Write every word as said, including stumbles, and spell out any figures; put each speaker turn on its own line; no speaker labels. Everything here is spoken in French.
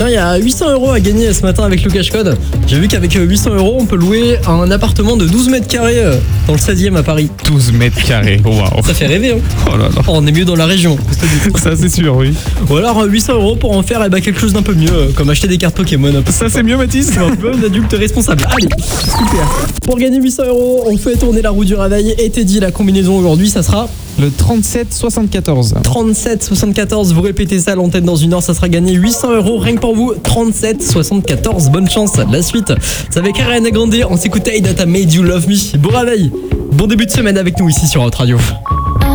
Tiens, il y a huit cents euros à gagner ce matin avec le cash code. J'ai vu qu'avec huit cents euros, on peut louer un appartement de douze mètres carrés dans le seizième à Paris.
douze mètres carrés, waouh.
Ça fait rêver, hein.
Oh là là.
On est mieux dans la région.
Ça, c'est sûr, oui.
Ou alors huit cents euros pour en faire eh ben, quelque chose d'un peu mieux, comme acheter des cartes Pokémon.
Ça, c'est mieux, Mathis.
Un peu d'adulte responsable. Allez, super. Pour gagner huit cents euros, on fait tourner la roue du réveil. Et Teddy, la combinaison aujourd'hui, ça sera
le trente-sept soixante-quatorze.
trente-sept soixante-quatorze, vous répétez ça à l'antenne dans une heure, ça sera gagné huit cents euros rien que pour vous. Trente-sept soixante-quatorze, bonne chance. La suite, c'est avec Ariana Grande, on s'écoute Hey That I Made You Love Me. Bon réveil, bon début de semaine avec nous ici sur Hot Radio.